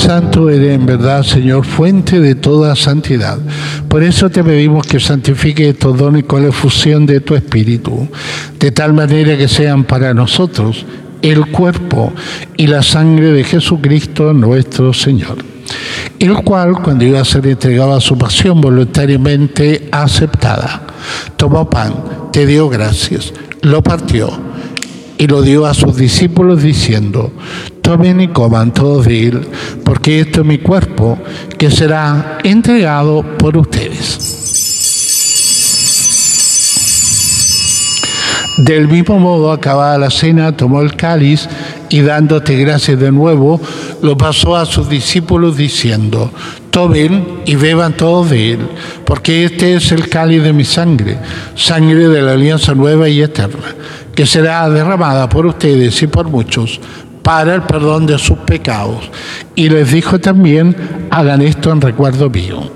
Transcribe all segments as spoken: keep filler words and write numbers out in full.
santo eres en verdad, Señor, fuente de toda santidad. Por eso te pedimos que santifique estos dones con la efusión de tu Espíritu, de tal manera que sean para nosotros el cuerpo y la sangre de Jesucristo nuestro Señor, el cual, cuando iba a ser entregado a su pasión voluntariamente aceptada, tomó pan, te dio gracias, lo partió y lo dio a sus discípulos diciendo: tomen y coman todos de él, porque esto es mi cuerpo, que será entregado por ustedes. Del mismo modo, acabada la cena, tomó el cáliz y dándote gracias de nuevo, lo pasó a sus discípulos diciendo: tomen y beban todos de él, porque este es el cáliz de mi sangre, sangre de la alianza nueva y eterna, que será derramada por ustedes y por muchos para el perdón de sus pecados. Y les dijo también: hagan esto en recuerdo mío.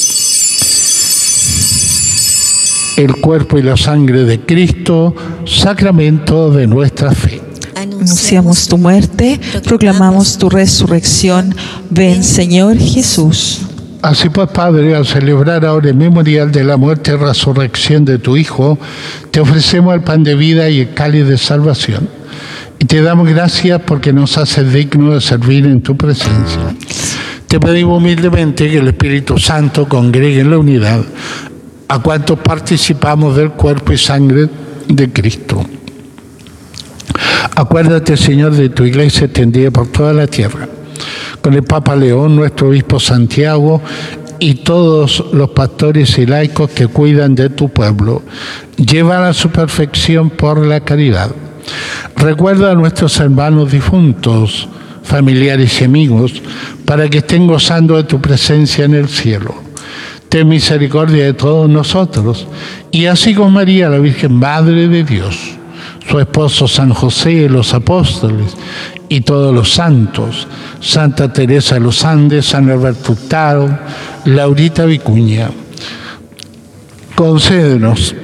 El cuerpo y la sangre de Cristo, sacramento de nuestra fe. Anunciamos tu muerte, proclamamos tu resurrección. Ven, Señor Jesús. Así pues, Padre, al celebrar ahora el memorial de la muerte y resurrección de tu Hijo, te ofrecemos el pan de vida y el cáliz de salvación. Y te damos gracias porque nos haces dignos de servir en tu presencia. Te pedimos humildemente que el Espíritu Santo congregue en la unidad a cuantos participamos del cuerpo y sangre de Cristo. Acuérdate, Señor, de tu iglesia extendida por toda la tierra, con el Papa León, nuestro obispo Santiago, y todos los pastores y laicos que cuidan de tu pueblo. Llévala a su perfección por la caridad. Recuerda a nuestros hermanos difuntos, familiares y amigos, para que estén gozando de tu presencia en el cielo. Ten misericordia de todos nosotros, y así con María, la Virgen Madre de Dios, su esposo San José, los apóstoles y todos los santos, Santa Teresa de los Andes, San Alberto Hurtado, Laurita Vicuña, concédenos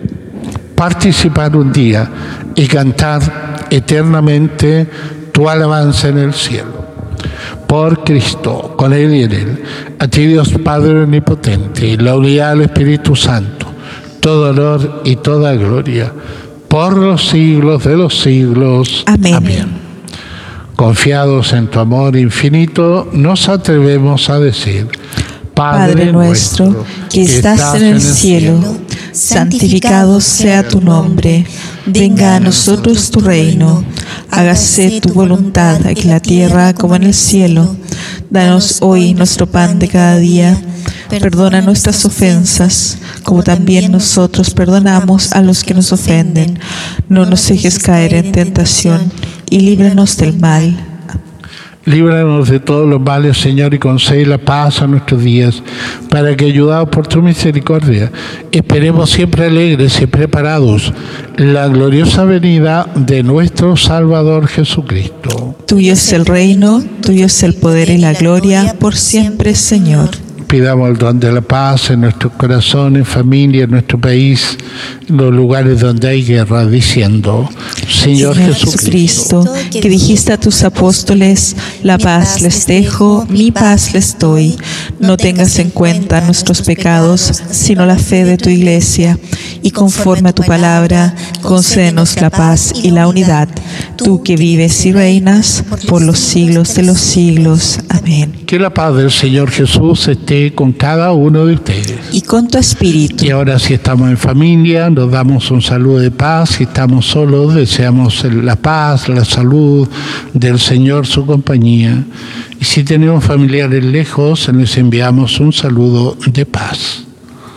participar un día y cantar eternamente tu alabanza en el cielo. Por Cristo, con Él y en Él, a ti Dios Padre Omnipotente, y la unidad del Espíritu Santo, todo honor y toda gloria, por los siglos de los siglos. Amén. Amén. Confiados en tu amor infinito, nos atrevemos a decir: Padre, Padre nuestro, que estás en el cielo, santificado sea tu nombre. Venga a nosotros tu reino. Hágase tu voluntad aquí en la tierra como en el cielo. Danos hoy nuestro pan de cada día. Perdona nuestras ofensas, como también nosotros perdonamos a los que nos ofenden. No nos dejes caer en tentación y líbranos del mal. Líbranos de todos los males, Señor, y concede la paz a nuestros días, para que, ayudados por tu misericordia, esperemos siempre alegres y preparados la gloriosa venida de nuestro Salvador Jesucristo. Tuyo es el reino, tuyo es el poder y la gloria, por siempre, Señor. Pidamos el don de la paz en nuestros corazones, familia, en nuestro país, en los lugares donde hay guerra, diciendo: Señor, Señor Jesucristo, Jesucristo, que dijiste a tus apóstoles: la paz les dejo, mi paz les doy. No tengas en cuenta nuestros pecados, sino la fe de tu iglesia. Y conforme a tu palabra, concédenos la paz y la unidad. Tú que vives y reinas por los siglos de los siglos. Amén. Que la paz del Señor Jesús esté con cada uno de ustedes. Y con tu espíritu. Y ahora, si estamos en familia, nos damos un saludo de paz. Si estamos solos, deseamos la paz, la salud del Señor, su compañía. Y si tenemos familiares lejos, les enviamos un saludo de paz.